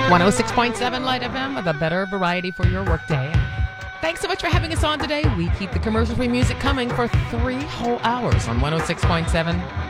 106.7 Light FM with a better variety for your workday. Thanks so much for having us on today. We keep the commercial-free music coming for 3 whole hours on 106.7